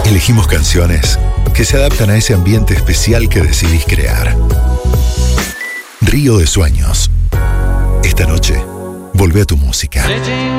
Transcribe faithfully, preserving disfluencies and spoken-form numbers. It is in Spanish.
Elegimos canciones que se adaptan a ese ambiente especial que decidís crear. Río de Sueños. Esta noche, volvé a tu música.